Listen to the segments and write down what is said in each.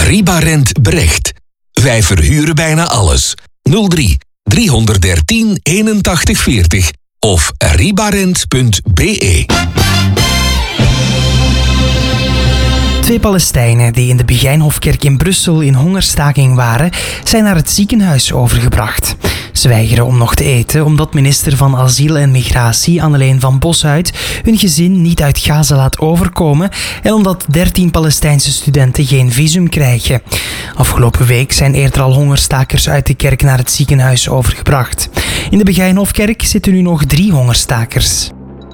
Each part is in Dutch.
Ribarent Brecht. Wij verhuren bijna alles. 03 313 81 40 of ribarent.be. Twee Palestijnen die in de Begijnhofkerk in Brussel in hongerstaking waren, zijn naar het ziekenhuis overgebracht. Ze weigeren om nog te eten omdat minister van Asiel en Migratie Anneleen van Boshuit hun gezin niet uit Gaza laat overkomen en omdat 13 Palestijnse studenten geen visum krijgen. Afgelopen week zijn eerder al hongerstakers uit de kerk naar het ziekenhuis overgebracht. In de Begijnhofkerk zitten nu nog 3 hongerstakers.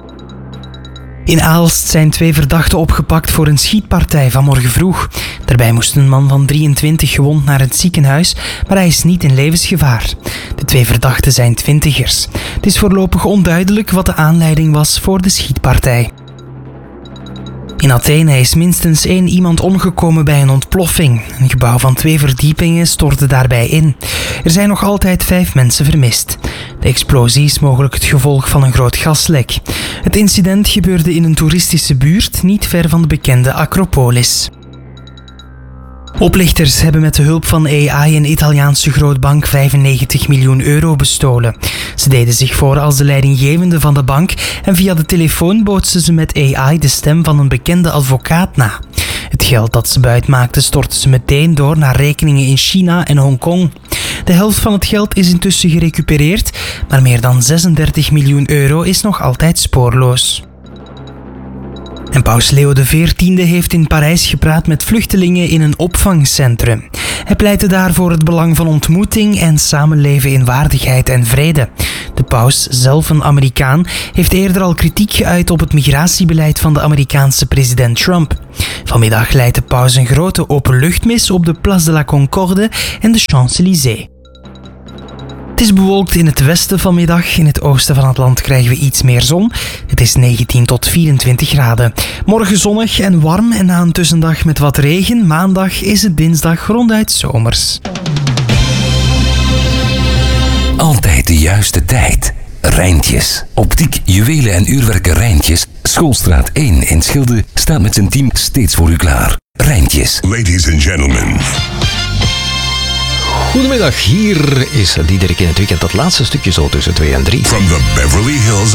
In Aalst zijn 2 verdachten opgepakt voor een schietpartij vanmorgen vroeg. Daarbij moest een man van 23 gewond naar het ziekenhuis, maar hij is niet in levensgevaar. De 2 verdachten zijn twintigers. Het is voorlopig onduidelijk wat de aanleiding was voor de schietpartij. In Athene is minstens 1 iemand omgekomen bij een ontploffing. Een gebouw van 2 verdiepingen stortte daarbij in. Er zijn nog altijd 5 mensen vermist. De explosie is mogelijk het gevolg van een groot gaslek. Het incident gebeurde in een toeristische buurt niet ver van de bekende Acropolis. Oplichters hebben met de hulp van AI een Italiaanse grootbank 95 miljoen euro bestolen. Ze deden zich voor als de leidinggevende van de bank en via de telefoon bootsten ze met AI de stem van een bekende advocaat na. Het geld dat ze buitmaakten stortten ze meteen door naar rekeningen in China en Hongkong. De helft van het geld is intussen gerecupereerd, maar meer dan 36 miljoen euro is nog altijd spoorloos. En paus Leo XIV heeft in Parijs gepraat met vluchtelingen in een opvangcentrum. Hij pleitte daar voor het belang van ontmoeting en samenleven in waardigheid en vrede. De paus, zelf een Amerikaan, heeft eerder al kritiek geuit op het migratiebeleid van de Amerikaanse president Trump. Vanmiddag leidt de paus een grote openluchtmis op de Place de la Concorde en de Champs-Élysées. Het is bewolkt in het westen vanmiddag. In het oosten van het land krijgen we iets meer zon. Het is 19 tot 24 graden. Morgen zonnig en warm en na een tussendag met wat regen. Maandag is het dinsdag ronduit zomers. Altijd de juiste tijd. Rijntjes. Optiek, juwelen en uurwerken Rijntjes. Schoolstraat 1 in Schilde staat met zijn team steeds voor u klaar. Rijntjes. Ladies and gentlemen. Goedemiddag, hier is Diederik in het weekend. Dat laatste stukje zo tussen 2 en 3. From the Beverly Hills